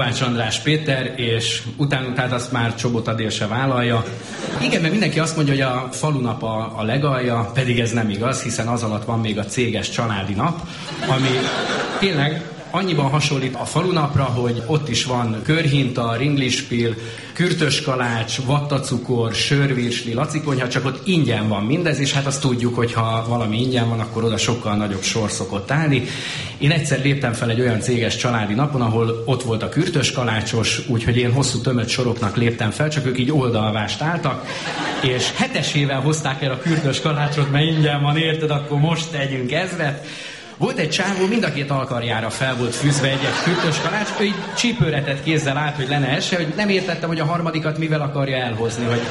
Kovács András Péter, és utána azt már Csobot Adél se vállalja. Igen, mert mindenki azt mondja, hogy a falunap a legalja, pedig ez nem igaz, hiszen az alatt van még a céges családi nap, ami tényleg annyiban hasonlít a falunapra, hogy ott is van körhinta, ringlispil, kürtös kalács, vattacukor, sörvirsli, lacikonyha, csak ott ingyen van mindez, és hát azt tudjuk, hogy ha valami ingyen van, akkor oda sokkal nagyobb sor szokott állni. Én egyszer léptem fel egy olyan céges családi napon, ahol ott volt a kürtös kalácsos, úgyhogy én hosszú tömött soroknak léptem fel, csak ők így oldalvást álltak, és 7-esével hozták el a kürtös kalácsot, mert ingyen van, érted, akkor most tegyünk ezret. Volt egy csávó, mind a két alkarjára fel volt fűzve egy kürtös kalács, ő így csípőretett kézzel állt, hogy lenne esse, hogy nem értettem, hogy a harmadikat mivel akarja elhozni, hogy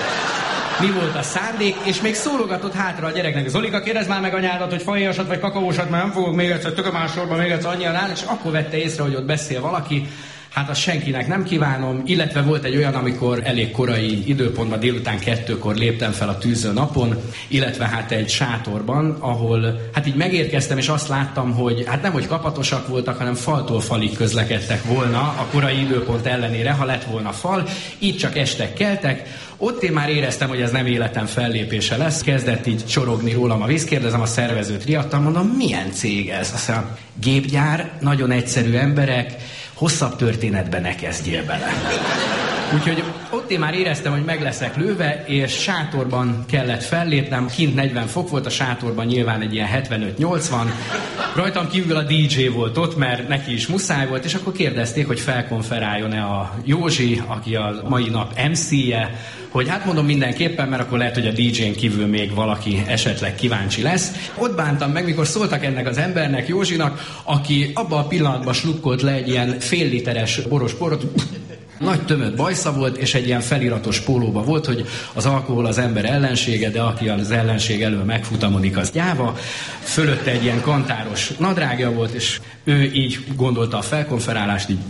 mi volt a szándék, és még szólogatott hátra a gyereknek. Zolika, kérdezd már meg anyádat, hogy fahéjasat vagy kakaósat, mert nem fogok még egyszer tökömássorban, még egyszer annyian áll, és akkor vette észre, hogy ott beszél valaki. Hát azt senkinek nem kívánom, illetve volt egy olyan, amikor elég korai időpontban, délután 2-kor léptem fel a tűző napon, illetve hát egy sátorban, ahol hát így megérkeztem, és azt láttam, hogy hát nem, hogy kapatosak voltak, hanem faltól falig közlekedtek volna a korai időpont ellenére, ha lett volna fal, így csak estek, keltek. Ott én már éreztem, hogy ez nem életem fellépése lesz. Kezdett így csorogni rólam a víz, kérdezem a szervezőt, riadtam, mondom, milyen cég ez? Azt mondja, gépgyár, nagyon egyszerű emberek, hosszabb történetben ne kezdjél bele. Úgyhogy ott én már éreztem, hogy meg leszek lőve, és sátorban kellett fellépnem. Kint 40 fok volt, a sátorban nyilván egy ilyen 75-80. Rajtam kívül a DJ volt ott, mert neki is muszáj volt, és akkor kérdezték, hogy felkonferáljon-e a Józsi, aki a mai nap MC-je, hogy hát mondom mindenképpen, mert akkor lehet, hogy a DJ-n kívül még valaki esetleg kíváncsi lesz. Ott bántam meg, mikor szóltak ennek az embernek, Józsinak, aki abban a pillanatban slukkolt le egy ilyen fél literes boros porot, nagy tömött bajsza volt, és egy ilyen feliratos pólóba volt, hogy az alkohol az ember ellensége, de aki az ellenség elől megfutamodik, az gyáva. Fölötte egy ilyen kantáros nadrágja volt, és ő így gondolta a felkonferálást, így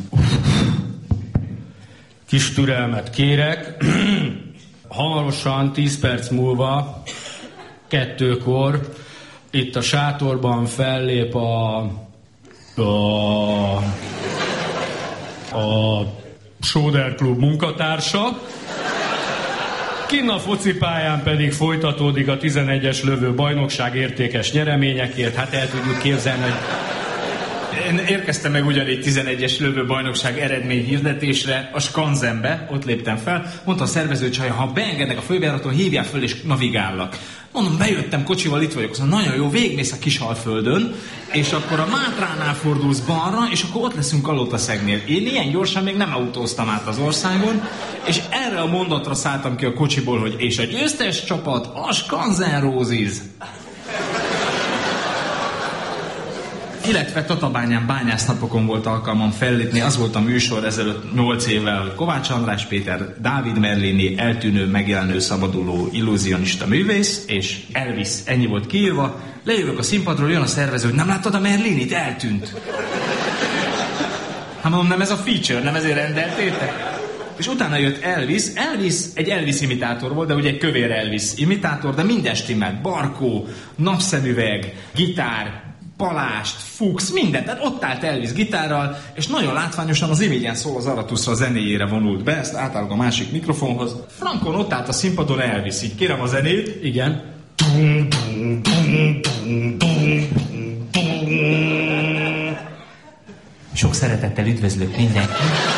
kis türelmet kérek, hamarosan 10 perc múlva 2-kor itt a sátorban fellép a Sóder Klub munkatársa. Kinn a focipályán pedig folytatódik a 11-es lövő bajnokság értékes nyereményekért. Hát el tudjuk képzelni, hogy én érkeztem meg ugyanígy 11-es lövő bajnokság eredmény hirdetésre a Skanzenbe, ott léptem fel, mondta a szervezőcsaj, ha beengednek a főbejáraton, hívjál föl és navigállak. Mondom, bejöttem kocsival, itt vagyok, szóval nagyon jó, végigmész a Kisalföldön, és akkor a Mátránál fordulsz balra, és akkor ott leszünk Kalotaszegnél. Én ilyen gyorsan még nem autóztam át az országon, és erre a mondatra szálltam ki a kocsiból, hogy és a győztes csapat a Skanzen Roses. Illetve Tatabányán bányásznapokon volt alkalmam fellépni, az volt a műsor ezelőtt 8 évvel, hogy Kovács András Péter, Dávid Merlini, eltűnő, megjelenő, szabaduló, illúzionista művész, és Elvis, ennyi volt kiírva. Lejövök a színpadról, jön a szervező, hogy nem láttad a Merlinit? Eltűnt. Hát mondom, nem ez a feature, nem ezért rendeltétek? És utána jött Elvis. Elvis egy Elvis imitátor volt, de ugye egy kövér Elvis imitátor, de minden stimmelt. Barkó, napszemüveg, gitár, palást, fux, mindent. Tehát ott állt Elvis gitárral, és nagyon látványosan az Imigyen szól az Aratuszra zenéjére vonult be, ezt átállok a másik mikrofonhoz. Frankon ott állt a színpadon Elvis, így kérem a zenét. igen. Sok szeretettel üdvözlök mindenkit.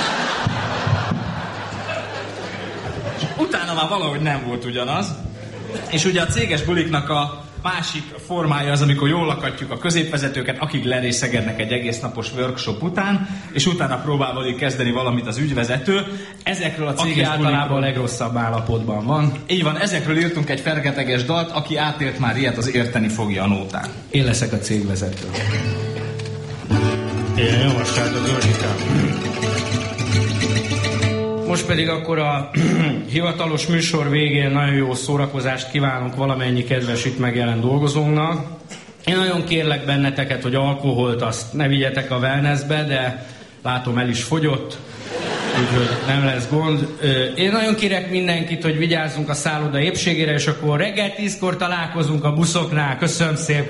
Utána már valahogy nem volt ugyanaz. És ugye a céges buliknak a másik formája az, amikor jól lakatjuk a középvezetőket, akik lerészegednek egy egész napos workshop után, és utána próbál velük kezdeni valamit az ügyvezető. Ezekről a céges aki általában a legrosszabb állapotban van. Így van, ezekről írtunk egy fergeteges dalt, aki átélt már ilyet, az érteni fogja a nótán. Én leszek a cégvezető. Én javaslátok, Zsoltikám. Most pedig akkor a hivatalos műsor végén nagyon jó szórakozást kívánunk valamennyi kedves itt megjelent dolgozónknak. Én nagyon kérlek benneteket, hogy alkoholt azt ne vigyetek a wellnessbe, de látom el is fogyott, úgyhogy nem lesz gond. Én nagyon kérek mindenkit, hogy vigyázzunk a szálloda épségére, és akkor reggel 10-kor találkozunk a buszoknál. Köszönöm szépen!